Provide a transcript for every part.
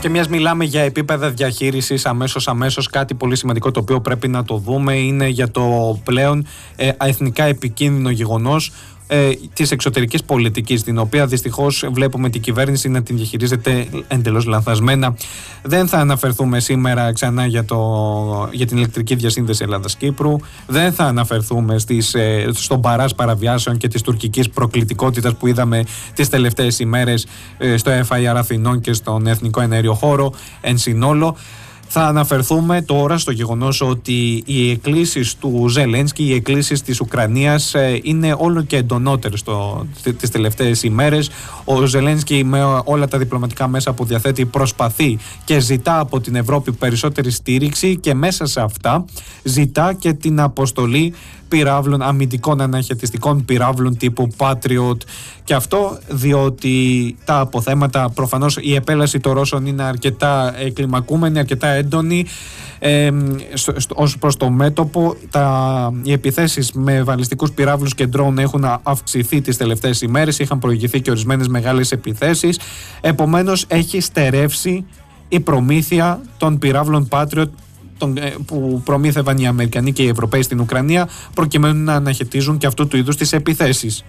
Και μιας μιλάμε για επίπεδα διαχείρισης αμέσως, κάτι πολύ σημαντικό το οποίο πρέπει να το δούμε είναι για το πλέον εθνικά επικίνδυνο γεγονός της εξωτερικής πολιτικής, την οποία δυστυχώς βλέπουμε την κυβέρνηση να την διαχειρίζεται εντελώς λανθασμένα. Δεν θα αναφερθούμε σήμερα ξανά για την ηλεκτρική διασύνδεση Ελλάδας-Κύπρου. Δεν θα αναφερθούμε στον παράς παραβιάσεων και της τουρκικής προκλητικότητας που είδαμε τις τελευταίες ημέρες στο FIR Αθηνών και στον Εθνικό Εναέριο Χώρο εν συνόλο. Θα αναφερθούμε τώρα στο γεγονός ότι οι εκκλήσεις του Ζελένσκι, οι εκκλήσεις της Ουκρανίας είναι όλο και εντονότερες τις τελευταίες ημέρες. Ο Ζελένσκι με όλα τα διπλωματικά μέσα που διαθέτει προσπαθεί και ζητά από την Ευρώπη περισσότερη στήριξη και μέσα σε αυτά ζητά και την αποστολή πυράβλων, αμυντικών αναχαιτιστικών πυράβλων τύπου Patriot. Και αυτό διότι τα αποθέματα, προφανώς η επέλαση των Ρώσων είναι αρκετά κλιμακούμενη, αρκετά έντονη ως προς το μέτωπο. Οι επιθέσεις με βαλιστικούς πυράβλους και ντρόουν έχουν αυξηθεί τις τελευταίες ημέρες, είχαν προηγηθεί και ορισμένες μεγάλες επιθέσεις. Επομένως έχει στερεύσει η προμήθεια των πυράβλων Patriot που προμήθευαν οι Αμερικανοί και οι Ευρωπαίοι στην Ουκρανία προκειμένου να αναχαιτίζουν και αυτού του είδους τις επιθέσεις.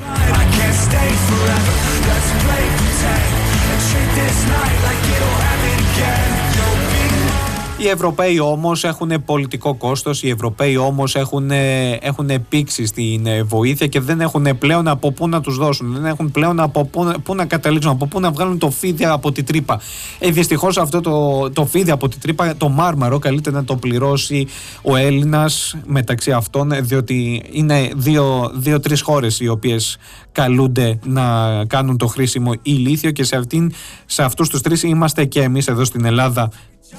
Οι Ευρωπαίοι όμως έχουν πολιτικό κόστος, οι Ευρωπαίοι όμως έχουν πήξει στην βοήθεια και δεν έχουν πλέον από πού να τους δώσουν, δεν έχουν πλέον από πού να καταλήξουν, από πού να βγάλουν το φίδι από την τρύπα. Δυστυχώς αυτό το φίδι από την τρύπα, το μάρμαρο, καλύτερα να το πληρώσει ο Έλληνας μεταξύ αυτών, διότι είναι δύο-τρεις χώρες οι οποίες καλούνται να κάνουν το χρήσιμο ηλίθιο και σε αυτούς τους τρεις είμαστε και εμείς εδώ στην Ελλάδα.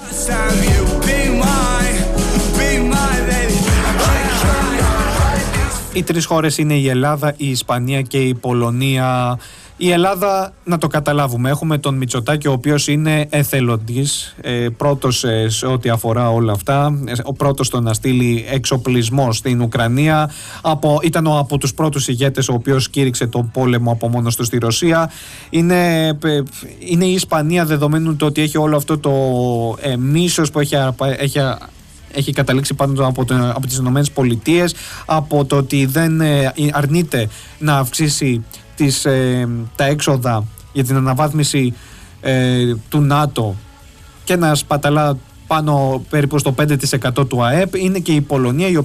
Οι τρεις χώρες είναι η Ελλάδα, η Ισπανία και η Πολωνία. Η Ελλάδα, να το καταλάβουμε, έχουμε τον Μητσοτάκη ο οποίος είναι εθελοντής, πρώτος σε ό,τι αφορά όλα αυτά, ο πρώτος στο να στείλει εξοπλισμό στην Ουκρανία, ήταν από τους πρώτους ηγέτες ο οποίος κήρυξε τον πόλεμο από μόνος του στη Ρωσία. Είναι η Ισπανία, δεδομένου το ότι έχει όλο αυτό το μίσος που έχει καταλήξει πάνω από τις Ηνωμένες Πολιτείες, από το ότι δεν αρνείται να αυξήσει τα έξοδα για την αναβάθμιση του ΝΑΤΟ και να σπαταλά πάνω περίπου στο 5% του ΑΕΠ. Είναι και η Πολωνία, η